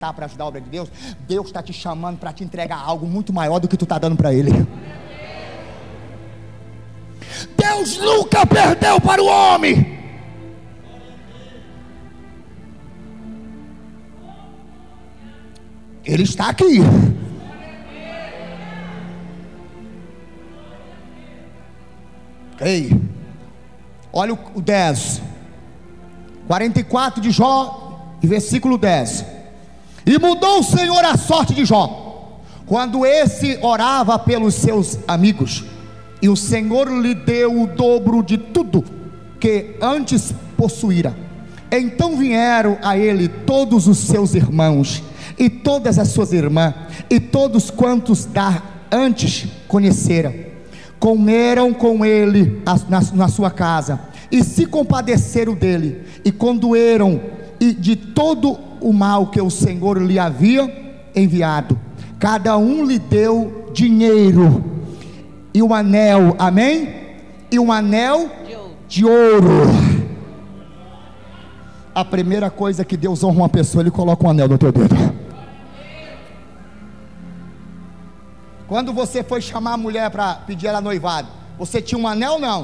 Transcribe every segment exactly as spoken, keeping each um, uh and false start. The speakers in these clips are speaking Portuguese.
para ajudar a obra de Deus, Deus está te chamando para te entregar algo muito maior do que tu está dando para Ele. Deus nunca perdeu para o homem. Ele está aqui. Ei, olha o dez, quarenta e quatro de Jó, versículo dez. E mudou o Senhor a sorte de Jó, quando esse orava pelos seus amigos, e o Senhor lhe deu o dobro de tudo que antes possuíra. Então vieram a ele todos os seus irmãos, e todas as suas irmãs, e todos quantos da antes conhecera, comeram com ele na, na sua casa, e se compadeceram dele, e condoeram e de todo o mal que o Senhor lhe havia enviado. Cada um lhe deu dinheiro e um anel, amém? E um anel de ouro. A primeira coisa que Deus honra uma pessoa, Ele coloca um anel no teu dedo. Quando você foi chamar a mulher para pedir ela noivado, você tinha um anel ou não?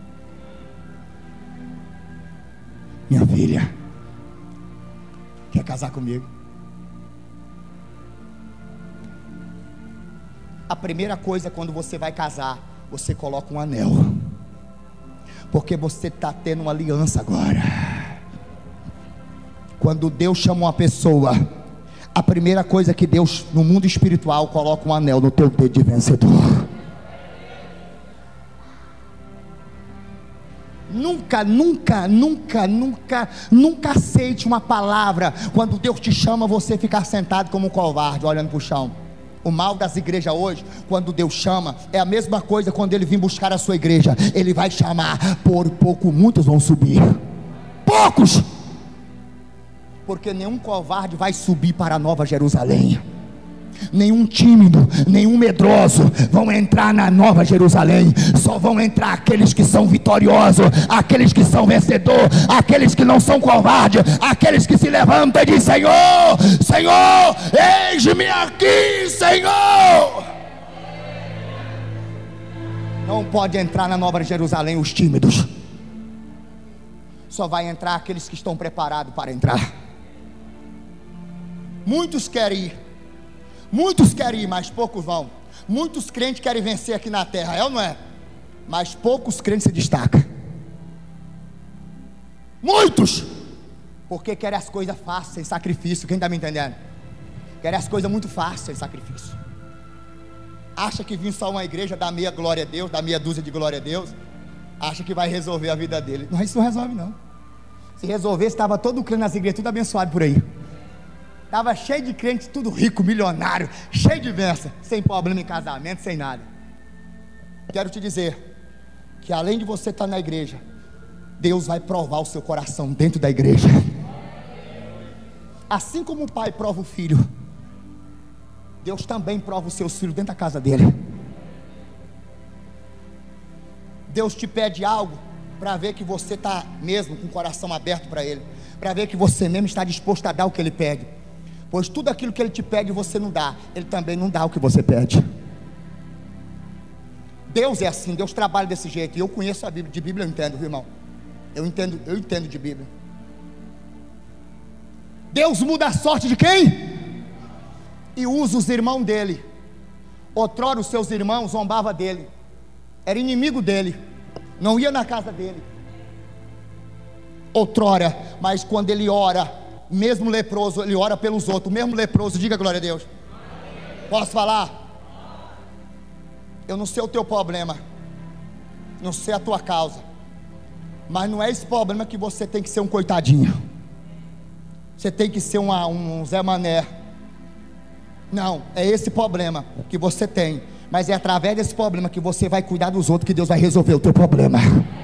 Minha filha, quer casar comigo? A primeira coisa, quando você vai casar, você coloca um anel, porque você está tendo uma aliança agora. Quando Deus chama uma pessoa, a primeira coisa que Deus, no mundo espiritual, coloca um anel no teu dedo de vencedor. Nunca, nunca, nunca, nunca, nunca aceite uma palavra, quando Deus te chama, você ficar sentado como um covarde, olhando para o chão. O mal das igrejas hoje, quando Deus chama, é a mesma coisa quando Ele vir buscar a sua igreja. Ele vai chamar, por pouco muitos vão subir. Poucos! Porque nenhum covarde vai subir para a Nova Jerusalém. Nenhum tímido, nenhum medroso vão entrar na Nova Jerusalém. Só vão entrar aqueles que são vitoriosos, aqueles que são vencedores, aqueles que não são covardes, aqueles que se levantam e dizem: Senhor, Senhor, eis-me aqui, Senhor. Não pode entrar na Nova Jerusalém os tímidos. Só vai entrar aqueles que estão preparados para entrar. Muitos querem ir, muitos querem ir, mas poucos vão. Muitos crentes querem vencer aqui na terra, é ou não é? Mas poucos crentes se destacam. Muitos, porque querem as coisas fáceis, sem sacrifício. Quem está me entendendo? Querem as coisas muito fáceis, sem sacrifício. Acha que vir só uma igreja dá meia glória a Deus, dá meia dúzia de glória a Deus, acha que vai resolver a vida dele. Não, isso não resolve não. Se resolvesse, estava todo crente nas igrejas, tudo abençoado por aí. Estava cheio de crente, tudo rico, milionário, cheio de bênção, sem problema em casamento, sem nada. Quero te dizer que além de você estar na igreja, Deus vai provar o seu coração dentro da igreja. Assim como o pai prova o filho, Deus também prova os seus filhos dentro da casa dele. Deus te pede algo para ver que você está mesmo com o coração aberto para Ele, para ver que você mesmo está disposto a dar o que Ele pede. Pois tudo aquilo que Ele te pede você não dá, Ele também não dá o que você pede. Deus é assim, Deus trabalha desse jeito. E eu conheço a Bíblia, de Bíblia eu entendo, viu, irmão? Eu entendo, eu entendo de Bíblia. Deus muda a sorte de quem? E usa os irmãos dele. Outrora os seus irmãos zombavam dele, era inimigo dele, não ia na casa dele. Outrora, mas quando ele ora, mesmo leproso, ele ora pelos outros. O mesmo leproso, diga glória a Deus. Posso falar? Eu não sei o teu problema, não sei a tua causa, mas não é esse problema que você tem que ser um coitadinho, você tem que ser uma, um Zé Mané. Não, é esse problema que você tem, mas é através desse problema que você vai cuidar dos outros, que Deus vai resolver o teu problema.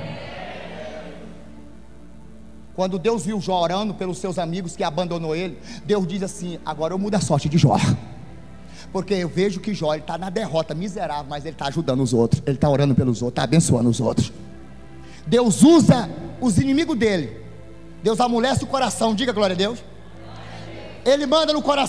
Quando Deus viu Jó orando pelos seus amigos que abandonou ele, Deus diz assim: agora eu mudo a sorte de Jó, porque eu vejo que Jó está na derrota, miserável, mas ele está ajudando os outros, ele está orando pelos outros, está abençoando os outros. Deus usa os inimigos dele, Deus amolece o coração, diga glória a Deus. Ele manda no coração